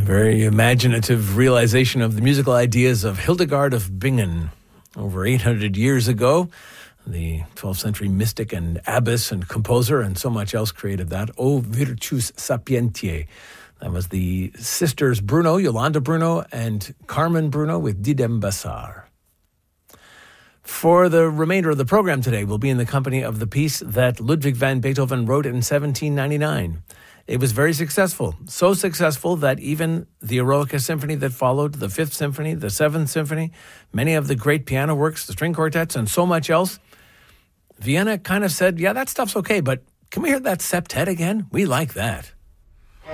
very imaginative realization of the musical ideas of Hildegard of Bingen. Over 800 years ago, the 12th century mystic and abbess and composer and so much else created that. O Virtus Sapientiae. That was the sisters Bruno, Yolanda Bruno, and Carmen Bruno with Didem Bassar. For the remainder of the program today, we'll be in the company of the piece that Ludwig van Beethoven wrote in 1799. It was very successful, so successful that even the Eroica Symphony that followed, the Fifth Symphony, the Seventh Symphony, many of the great piano works, the string quartets, and so much else, Vienna kind of said, yeah, that stuff's okay, but can we hear that septet again? We like that.